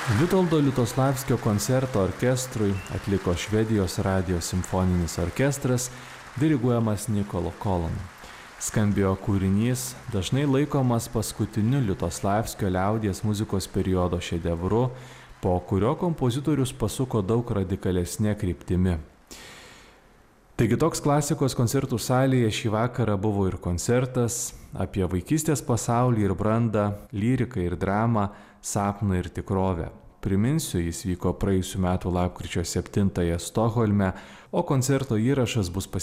Vitoldo Liutoslavskio koncerto orkestrui atliko Švedijos radijo simfoninis orkestras, diriguojamas Nikolo Kolonu. Skambėjo kūrinys, dažnai laikomas paskutiniu Liutoslavskio liaudies muzikos periodo šedevru, po kurio kompozitorius pasuko daug radikalesnė kryptimi. Taigi toks klasikos koncertų salėje šį vakarą buvo ir koncertas apie vaikystės pasaulį ir brandą, lyriką ir dramą, sapną ir tikrovę. Priminsiu, jis vyko praėjusių metų lapkričio 7 Stokholme, o koncerto įrašas bus